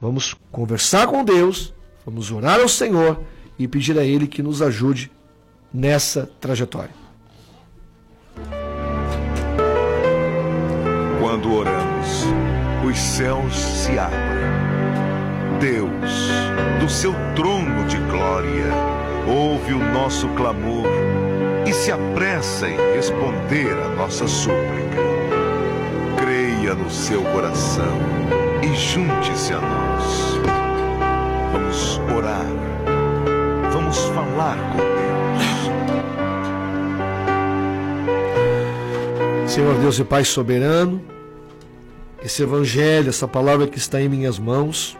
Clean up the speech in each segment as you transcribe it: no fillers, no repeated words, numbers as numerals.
Vamos conversar com Deus, vamos orar ao Senhor e pedir a Ele que nos ajude nessa trajetória. Quando oramos, os céus se abrem. Deus, do seu trono de glória, ouve o nosso clamor e se apressa em responder a nossa súplica. Creia no seu coração e junte-se a nós. Vamos orar. Vamos falar com Deus. Senhor Deus e Pai soberano, esse evangelho, essa palavra que está em minhas mãos,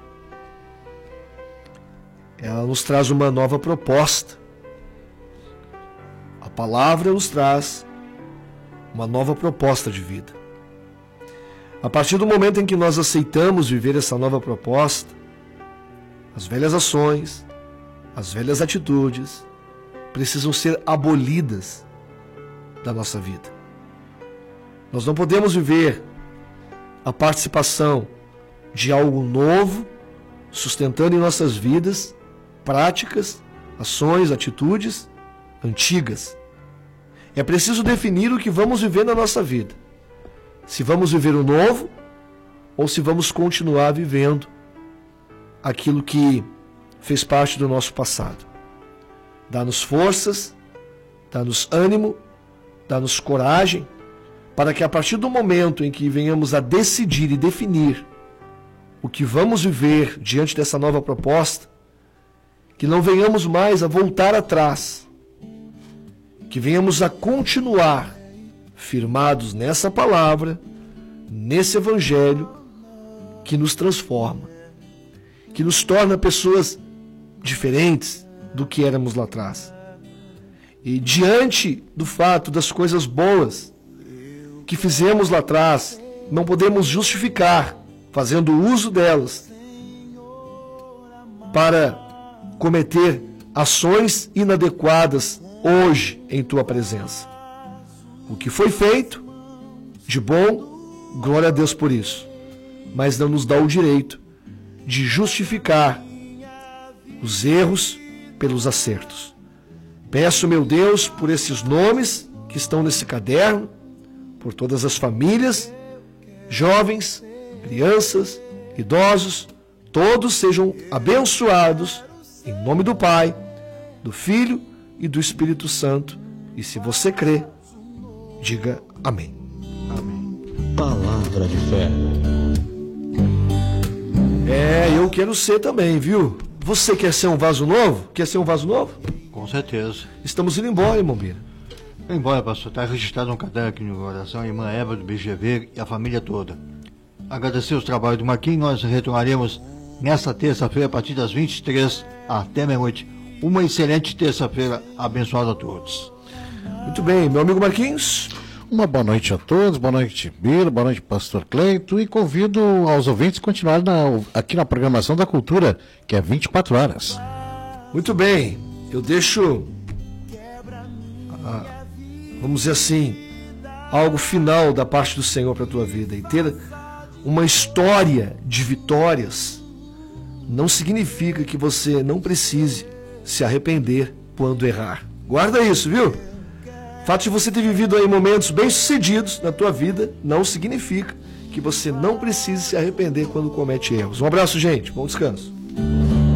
ela nos traz uma nova proposta. A palavra nos traz uma nova proposta de vida. A partir do momento em que nós aceitamos viver essa nova proposta, as velhas ações, as velhas atitudes precisam ser abolidas da nossa vida. Nós não podemos viver a participação de algo novo, sustentando em nossas vidas práticas, ações, atitudes antigas. É preciso definir o que vamos viver na nossa vida. Se vamos viver o novo ou se vamos continuar vivendo aquilo que fez parte do nosso passado. Dá-nos forças, dá-nos ânimo, dá-nos coragem, para que a partir do momento em que venhamos a decidir e definir o que vamos viver diante dessa nova proposta, que não venhamos mais a voltar atrás, que venhamos a continuar firmados nessa palavra, nesse evangelho que nos transforma, que nos torna pessoas diferentes do que éramos lá atrás. E diante do fato das coisas boas que fizemos lá atrás, não podemos justificar fazendo uso delas para cometer ações inadequadas hoje em tua presença. O que foi feito de bom, glória a Deus por isso, mas não nos dá o direito de justificar os erros pelos acertos. Peço, meu Deus, por esses nomes que estão nesse caderno, por todas as famílias, jovens, crianças, idosos, todos sejam abençoados em nome do Pai, do Filho e do Espírito Santo. E se você crê, diga amém. Amém. Palavra de fé. Eu quero ser também, viu? Você quer ser um vaso novo? Quer ser um vaso novo? Com certeza. Estamos indo embora, irmão Bira. Embora, pastor, está registrado um caderno aqui no coração, a irmã Eva do BGV e a família toda. Agradecer os trabalhos do Marquinhos, nós retornaremos nesta terça-feira a partir das 23 até meia-noite. Uma excelente terça-feira, abençoada a todos. Muito bem, meu amigo Marquinhos. Uma boa noite a todos, boa noite Bira, boa noite pastor Cleito, e convido aos ouvintes a continuarem aqui na programação da Cultura, que é 24 horas. Muito bem, eu deixo, vamos dizer assim, algo final da parte do Senhor para a tua vida. E ter uma história de vitórias não significa que você não precise se arrepender quando errar. Guarda isso, viu? O fato de você ter vivido aí momentos bem-sucedidos na tua vida não significa que você não precise se arrepender quando comete erros. Um abraço, gente. Bom descanso.